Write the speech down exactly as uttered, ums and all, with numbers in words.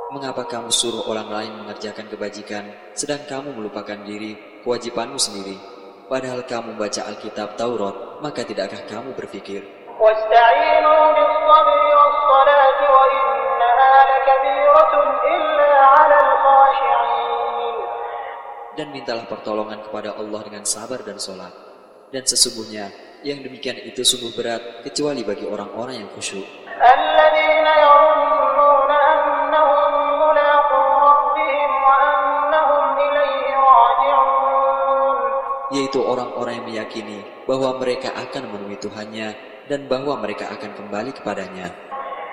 Mengapa kamu suruh orang lain mengerjakan kebajikan, sedang kamu melupakan diri, kewajibanmu sendiri? Padahal kamu baca Alkitab Taurat, maka tidakkah kamu berpikir? وَاسْتَعِينُوا بِالصَّبْرِ وَالصَّلَاةِ وَإِنَّهَا لَكَبِيرَةٌ إِلَّا عَلَى الْخَاشِعِينَ. Dan mintalah pertolongan kepada Allah dengan sabar dan sholat. Dan sesungguhnya, yang demikian itu sungguh berat, kecuali bagi orang-orang yang khusyuk. الَّذِينَ يَظُنُّونَ أَنَّهُم مُّلَاقُو رَبِّهِمْ وَأَنَّهُمْ إِلَيْهِ رَاجِعُونَ. Yaitu orang-orang yang meyakini bahwa mereka akan menemui Tuhannya dan bahwa mereka akan kembali kepadanya.